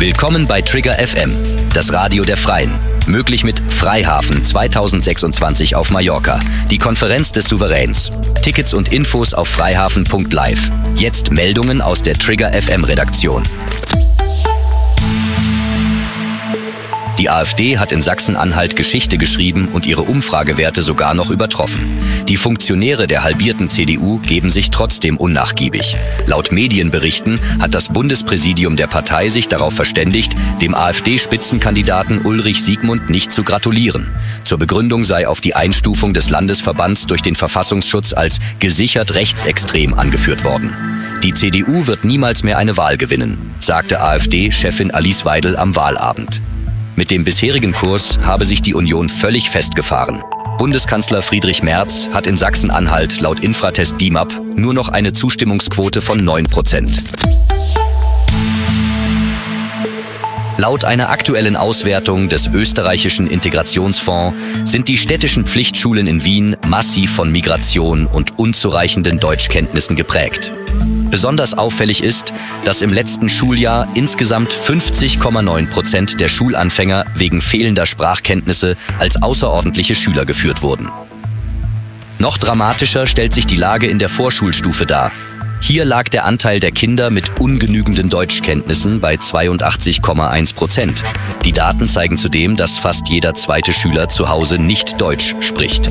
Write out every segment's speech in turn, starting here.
Willkommen bei Trigger FM, das Radio der Freien. Möglich mit Freihafen 2026 auf Mallorca, die Konferenz des Souveräns. Tickets und Infos auf freihafen.live. Jetzt Meldungen aus der Trigger FM Redaktion. Die AfD hat in Sachsen-Anhalt Geschichte geschrieben und ihre Umfragewerte sogar noch übertroffen. Die Funktionäre der halbierten CDU geben sich trotzdem unnachgiebig. Laut Medienberichten hat das Bundespräsidium der Partei sich darauf verständigt, dem AfD-Spitzenkandidaten Ulrich Siegmund nicht zu gratulieren. Zur Begründung sei auf die Einstufung des Landesverbands durch den Verfassungsschutz als gesichert rechtsextrem angeführt worden. Die CDU wird niemals mehr eine Wahl gewinnen, sagte AfD-Chefin Alice Weidel am Wahlabend. Mit dem bisherigen Kurs habe sich die Union völlig festgefahren. Bundeskanzler Friedrich Merz hat in Sachsen-Anhalt laut Infratest DIMAP nur noch eine Zustimmungsquote von 9%. Laut einer aktuellen Auswertung des österreichischen Integrationsfonds sind die städtischen Pflichtschulen in Wien massiv von Migration und unzureichenden Deutschkenntnissen geprägt. Besonders auffällig ist, dass im letzten Schuljahr insgesamt 50,9% der Schulanfänger wegen fehlender Sprachkenntnisse als außerordentliche Schüler geführt wurden. Noch dramatischer stellt sich die Lage in der Vorschulstufe dar. Hier lag der Anteil der Kinder mit ungenügenden Deutschkenntnissen bei 82,1%. Die Daten zeigen zudem, dass fast jeder zweite Schüler zu Hause nicht Deutsch spricht.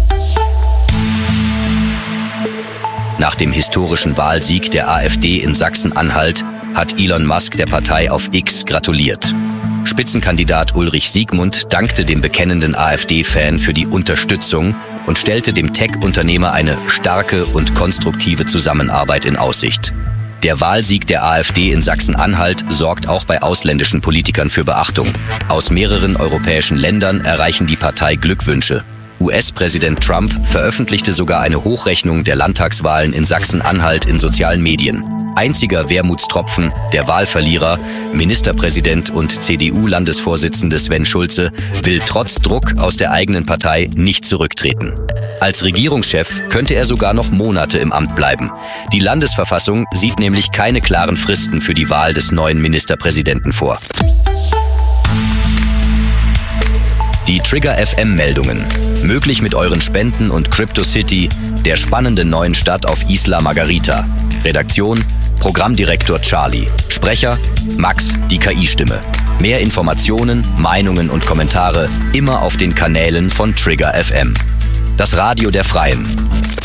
Nach dem historischen Wahlsieg der AfD in Sachsen-Anhalt hat Elon Musk der Partei auf X gratuliert. Spitzenkandidat Ulrich Siegmund dankte dem bekennenden AfD-Fan für die Unterstützung und stellte dem Tech-Unternehmer eine starke und konstruktive Zusammenarbeit in Aussicht. Der Wahlsieg der AfD in Sachsen-Anhalt sorgt auch bei ausländischen Politikern für Beachtung. Aus mehreren europäischen Ländern erreichen die Partei Glückwünsche. US-Präsident Trump veröffentlichte sogar eine Hochrechnung der Landtagswahlen in Sachsen-Anhalt in sozialen Medien. Einziger Wermutstropfen, der Wahlverlierer, Ministerpräsident und CDU-Landesvorsitzende Sven Schulze, will trotz Druck aus der eigenen Partei nicht zurücktreten. Als Regierungschef könnte er sogar noch Monate im Amt bleiben. Die Landesverfassung sieht nämlich keine klaren Fristen für die Wahl des neuen Ministerpräsidenten vor. Die Trigger FM-Meldungen. Möglich mit euren Spenden und CryptoCity, der spannenden neuen Stadt auf Isla Margarita. Redaktion: Programmdirektor Charlie. Sprecher: Max, die KI-Stimme. Mehr Informationen, Meinungen und Kommentare immer auf den Kanälen von Trigger FM. Das Radio der Freien.